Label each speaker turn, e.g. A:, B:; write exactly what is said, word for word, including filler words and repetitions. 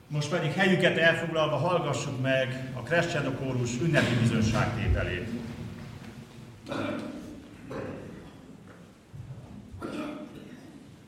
A: Most pedig helyüket elfoglalva hallgassuk meg a Crescendo kórus ünnepi bizonságtételét.